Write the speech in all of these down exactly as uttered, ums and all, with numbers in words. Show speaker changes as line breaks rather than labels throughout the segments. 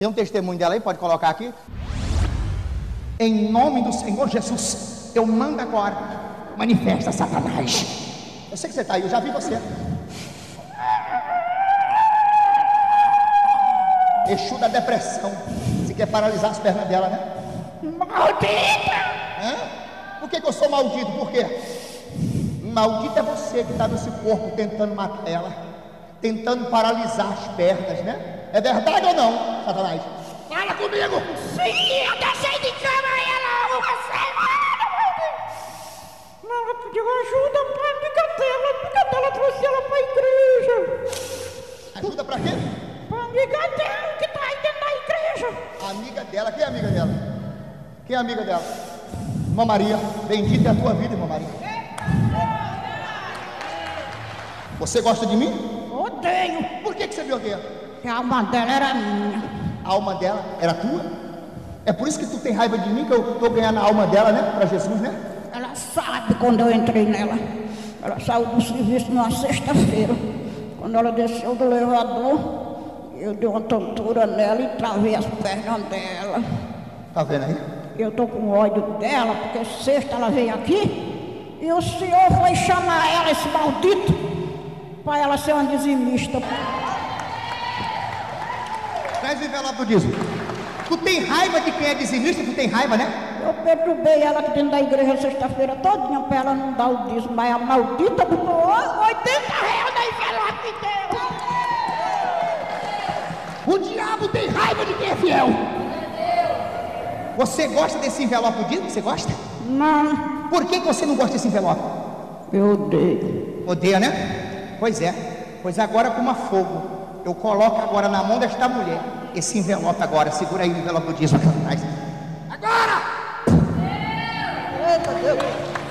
Tem um testemunho dela aí, pode colocar aqui? Em nome do Senhor Jesus, eu mando agora, manifesta Satanás. Eu sei que você está aí, eu já vi você. Exu da depressão. Você quer paralisar as pernas dela, né? Maldita! Hã? Por que, que eu sou maldito? Por quê? Maldito é você que está nesse corpo tentando matar ela, tentando paralisar as pernas, né? É verdade ou não, Satanás? Fala comigo! Sim, eu deixei de cama ela uma semana!
Não, ela pediu ajuda para a amiga dela. A amiga dela trouxe ela para a igreja.
Ajuda para quê?
Para a amiga dela que está aí dentro da igreja.
A amiga dela, quem é a amiga dela? Quem é a amiga dela? Irmã Maria, bendita é a tua vida, irmã Maria. Você gosta de mim?
Odeio.
Por que, que você me odeia?
Porque a alma dela era minha.
A alma dela era tua? É por isso que tu tem raiva de mim, que eu estou ganhando a alma dela, né? Para Jesus, né?
Ela sabe quando eu entrei nela. Ela saiu do serviço numa sexta-feira. Quando ela desceu do elevador, eu dei uma tontura nela e travei as pernas dela.
Tá vendo aí?
Eu tô com ódio dela, porque sexta ela veio aqui e o senhor foi chamar ela, esse maldito, para ela ser uma dizimista.
Traz o envelope do dízimo. Tu tem raiva de quem é dizimista? Tu tem raiva, né?
Eu perturbei ela aqui dentro da igreja sexta-feira todinha para ela não dar o dízimo, mas a maldita botou oitenta reais na envelope dela.
O diabo tem raiva de quem é fiel. Você gosta desse envelope do dízimo? Você gosta?
Não.
Por que, que você não gosta desse envelope?
Eu odeio.
Odeia, né? Pois é. Pois agora com uma fogo. Eu coloco agora na mão desta mulher esse envelope agora. Segura aí o envelope do dízimo. Agora!
Eita Deus!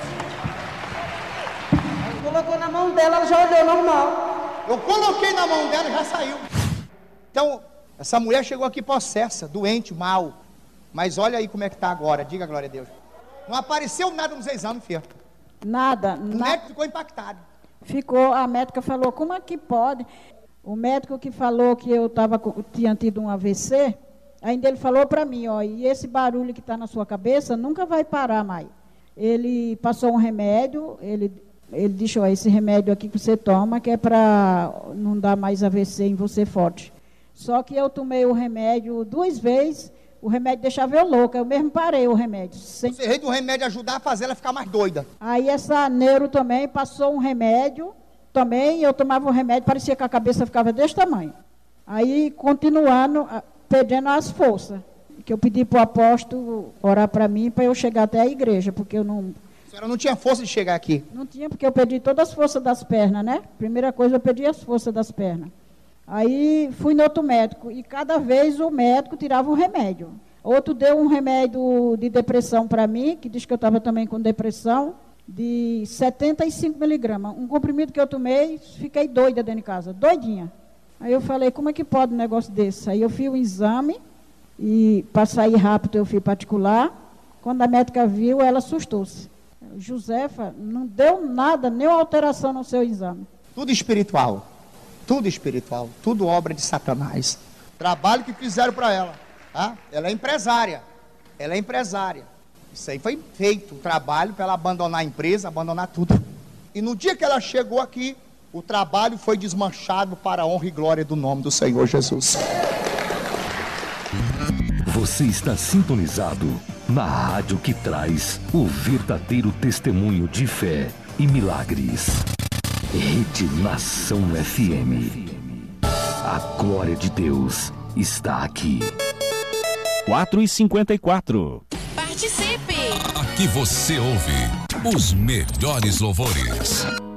Colocou na mão dela, ela já olhou normal.
Eu coloquei na mão dela e já saiu. Então, essa mulher chegou aqui possessa, doente, mal. Mas olha aí como é que está agora. Diga glória a Deus. Não apareceu nada nos exames, filha.
Nada.
O
na...
médico ficou impactado.
Ficou, a médica falou, como é que pode? O médico que falou que eu tava, tinha tido um A V C, ainda ele falou para mim, ó, e esse barulho que está na sua cabeça nunca vai parar mais. Ele passou um remédio, ele, ele disse, ó, esse remédio aqui que você toma, que é para não dar mais A V C em você forte. Só que eu tomei o remédio duas vezes, o remédio deixava eu louca, eu mesmo parei o remédio. Sem...
Você veio do remédio ajudar a fazer ela ficar mais doida.
Aí essa neuro também passou um remédio, também eu tomava o remédio, parecia que a cabeça ficava desse tamanho. Aí, continuando, perdendo as forças, que eu pedi para o apóstolo orar para mim, para eu chegar até a igreja, porque eu não...
A senhora não tinha força de chegar aqui?
Não tinha, porque eu perdi todas as forças das pernas, né? Primeira coisa, eu perdi as forças das pernas. Aí, fui no outro médico, e cada vez o médico tirava um remédio. Outro deu um remédio de depressão para mim, que diz que eu estava também com depressão, de setenta e cinco miligramas. Um comprimido que eu tomei, fiquei doida dentro de casa, doidinha. Aí eu falei, como é que pode um negócio desse? Aí eu fiz um exame, e para sair rápido eu fui particular. Quando a médica viu, ela assustou-se. Josefa, não deu nada, nenhuma alteração no seu exame.
Tudo espiritual, tudo espiritual, tudo obra de Satanás. Trabalho que fizeram para ela, tá? Ela é empresária, ela é empresária. Isso aí foi feito, o trabalho para ela abandonar a empresa, abandonar tudo. E no dia que ela chegou aqui, o trabalho foi desmanchado para a honra e glória do nome do Senhor Jesus.
Você está sintonizado na rádio que traz o verdadeiro testemunho de fé e milagres. Rede Nação F M. A glória de Deus está aqui.
quatro e cinquenta e quatro.
Participe!
Aqui você ouve os melhores louvores.